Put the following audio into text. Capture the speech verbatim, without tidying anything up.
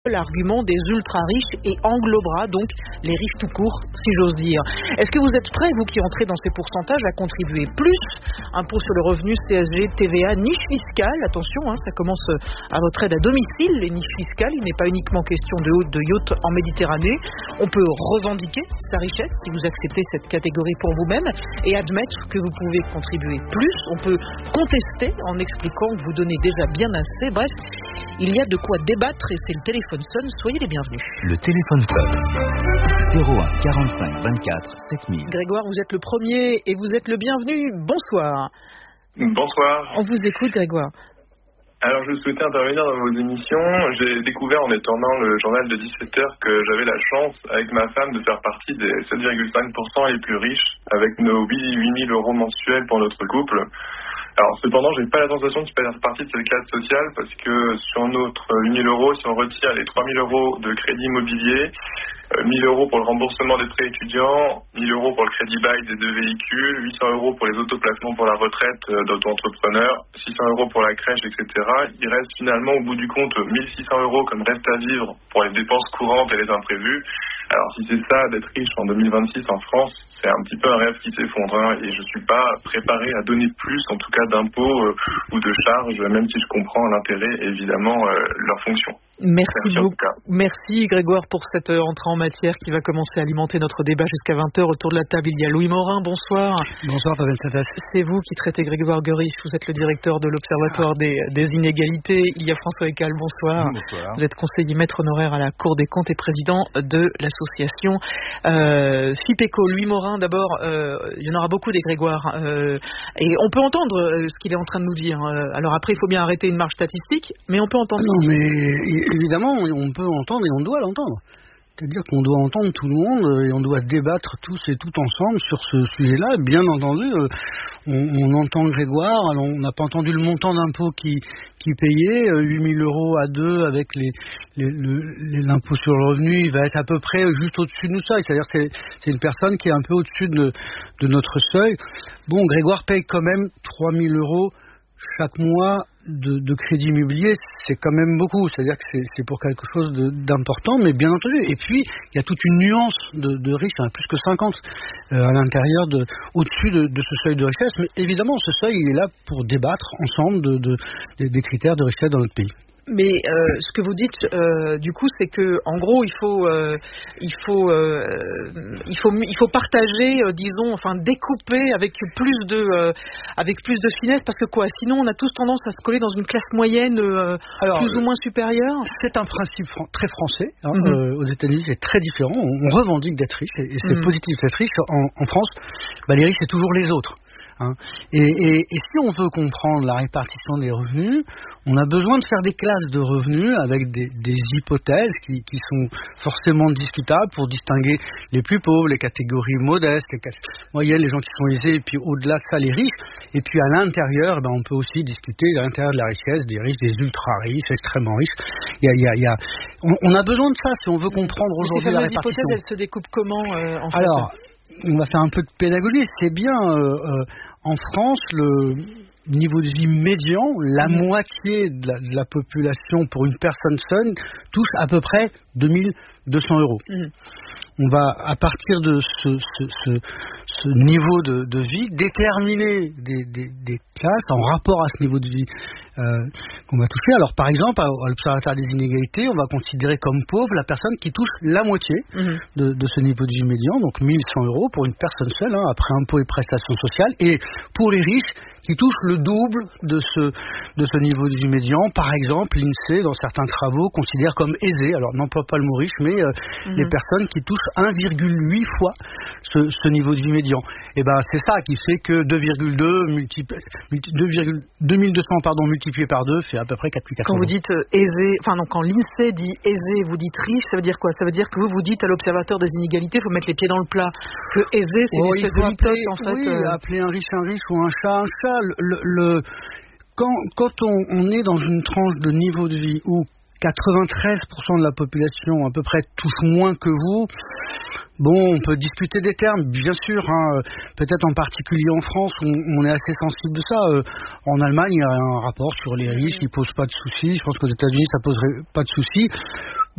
L'argument des ultra-riches et englobera donc les riches tout court, si j'ose dire. Est-ce que vous êtes prêts, vous qui entrez dans ces pourcentages, à contribuer plus? Impôt sur le revenu, C S G, T V A, niche fiscale, attention, hein, ça commence à votre aide à domicile, les niches fiscales. Il n'est pas uniquement question de, de yacht en Méditerranée. On peut revendiquer sa richesse si vous acceptez cette catégorie pour vous-même et admettre que vous pouvez contribuer plus. On peut contester en expliquant que vous donnez déjà bien assez. Bref, il y a de quoi débattre et c'est le téléphone sonne, soyez les bienvenus. Le téléphone sonne. zéro un quarante-cinq vingt-quatre sept mille. Grégoire, vous êtes le premier et vous êtes le bienvenu. Bonsoir. Bonsoir. On vous écoute, Grégoire. Alors, je souhaitais intervenir dans vos émissions. J'ai découvert en étendant le journal de dix-sept heures que j'avais la chance, avec ma femme, de faire partie des sept virgule cinq pour cent les plus riches, avec nos huit mille euros mensuels pour notre couple. Alors, cependant, j'ai pas la sensation de faire partie de cette classe sociale parce que sur notre huit mille euros, si on retire les trois mille euros de crédit immobilier, euh, mille euros pour le remboursement des prêts étudiants, mille euros pour le crédit bail des deux véhicules, huit cents euros pour les autoplacements pour la retraite euh, d'auto-entrepreneurs, six cents euros pour la crèche, et cetera. Il reste finalement au bout du compte mille six cents euros comme reste à vivre pour les dépenses courantes et les imprévus. Alors, si c'est ça d'être riche en deux mille vingt-six en France, c'est un petit peu un rêve qui s'effondre, hein, et je suis pas préparé à donner plus, en tout cas d'impôts euh, ou de charges, même si je comprends l'intérêt, évidemment, euh, leur fonction. Merci, Merci beaucoup. Merci Grégoire pour cette entrée en matière qui va commencer à alimenter notre débat jusqu'à vingt heures. Autour de la table, il y a Louis Morin, bonsoir. Bonsoir Pavel Safas. C'est vous qui traitez Grégoire Guerich, vous êtes le directeur de l'Observatoire des, des inégalités. Il y a François Ecal, bonsoir. Bonsoir. Vous êtes conseiller maître honoraire à la Cour des comptes et président de l'association euh, FIPECO. Louis Morin, d'abord, euh, il y en aura beaucoup des Grégoire. Euh, et on peut entendre euh, ce qu'il est en train de nous dire. Euh, alors après, il faut bien arrêter une marge statistique, mais on peut entendre. Non, mais évidemment, on peut entendre et on doit l'entendre. C'est-à-dire qu'on doit entendre tout le monde et on doit débattre tous et tout ensemble sur ce sujet-là. Bien entendu, on, on entend Grégoire, alors on n'a pas entendu le montant d'impôt qui, qui payait, huit mille euros à deux avec les, les, le, l'impôt sur le revenu, il va être à peu près juste au-dessus de nous ça. C'est-à-dire que c'est, c'est une personne qui est un peu au-dessus de, de notre seuil. Bon, Grégoire paye quand même trois mille euros chaque mois de, de crédit immobilier, c'est quand même beaucoup, c'est-à-dire que c'est, c'est pour quelque chose de, d'important, mais bien entendu. Et puis, il y a toute une nuance de, de riches, il y en a plus que cinquante euh, à l'intérieur, de, au-dessus de, de ce seuil de richesse, mais évidemment, ce seuil, il est là pour débattre ensemble de, de, de, des critères de richesse dans notre pays. Mais euh, ce que vous dites, euh, du coup, c'est que, en gros, il faut, euh, il faut, euh, il faut, il faut partager, euh, disons, enfin, découper avec plus de, euh, avec plus de finesse, parce que quoi, sinon, on a tous tendance à se coller dans une classe moyenne, euh, Alors, plus ou moins supérieure. C'est un principe fran- très français. Hein, mm-hmm. euh, aux États-Unis, c'est très différent. On, on revendique d'être riche, et, et c'est mm-hmm. positif d'être riche. En, en France, bah, les riches, c'est toujours les autres. Hein. Et, et, et si on veut comprendre la répartition des revenus, on a besoin de faire des classes de revenus avec des, des hypothèses qui, qui sont forcément discutables pour distinguer les plus pauvres, les catégories modestes, les catégories moyennes, les gens qui sont aisés, et puis au-delà de ça, les riches. Et puis à l'intérieur, ben, on peut aussi discuter à l'intérieur de la richesse, des riches, des ultra-riches, extrêmement riches. Il y a, il y a, il y a... On, on a besoin de ça si on veut comprendre aujourd'hui la répartition. Ces fameuses hypothèses, elles se découpent comment euh, en fait? Alors, on va faire un peu de pédagogie. C'est bien, euh, euh, en France, le niveau de vie médian, la mmh. moitié de la, de la population pour une personne seule touche à peu près deux mille deux cents euros. Mmh. On va, à partir de ce, ce, ce, ce niveau de, de vie, déterminer des, des, des classes en rapport à ce niveau de vie euh, qu'on va toucher. Alors, par exemple, à, à l'Observatoire des inégalités, on va considérer comme pauvre la personne qui touche la moitié mmh. de, de ce niveau de vie médian, donc mille cent euros pour une personne seule, hein, après impôts et prestations sociales. Et pour les riches, qui touchent le double de ce, de ce niveau de vie médian. Par exemple, l'INSEE, dans certains travaux, considère comme aisés, alors n'emploie pas le mot riche, mais euh, mmh. les personnes qui touchent un virgule huit fois ce, ce niveau de vie médian. Et ben c'est ça qui fait que deux virgule deux mille deux cents pardon, multiplié par deux fait à peu près quatre mille quatre cents. Quand vous dites euh, aisé, enfin non, quand l'INSEE dit aisé, vous dites riche, ça veut dire quoi? Ça veut dire que vous vous dites à l'Observateur des inégalités, il faut mettre les pieds dans le plat. Que aisé, c'est oh, une espèce de litote en fait. Oui, euh... appeler un riche un riche ou un chat un chat. Le, le, le, quand quand on, on est dans une tranche de niveau de vie où quatre-vingt-treize pour cent de la population à peu près touche moins que vous, bon, on peut discuter des termes, bien sûr, hein, peut-être en particulier en France, on, on est assez sensible de ça. Euh, en Allemagne, il y a un rapport sur les riches, ils ne posent pas de soucis. Je pense qu'aux États-Unis, ça ne poserait pas de soucis.